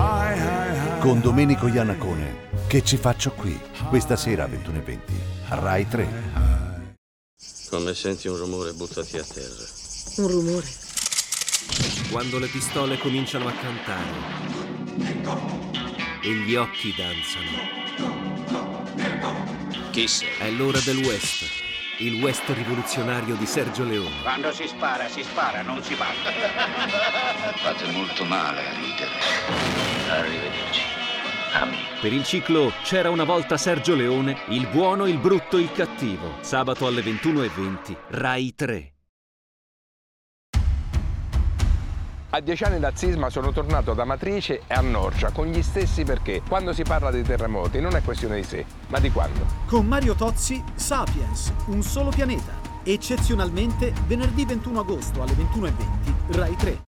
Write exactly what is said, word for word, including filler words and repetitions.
Con Domenico Iannacone, Che ci faccio qui? Questa sera alle ventuno e venti, a Rai tre. Come senti un rumore, buttati a terra. Un rumore. Quando le pistole cominciano a cantare e gli occhi danzano. Chi sei? È l'ora del West, il West rivoluzionario di Sergio Leone. Quando si spara, si spara, non si batte. Fate molto male a ridere. Arrivederci, amico. Per il ciclo C'era una volta Sergio Leone, il buono, il brutto, il cattivo. Sabato alle ventuno e venti, Rai tre. A dieci anni dal sisma sono tornato ad Amatrice e a Norcia con gli stessi perché quando si parla dei terremoti non è questione di se, ma di quando. Con Mario Tozzi, Sapiens, un solo pianeta. Eccezionalmente venerdì ventuno agosto alle ventuno e venti, Rai tre.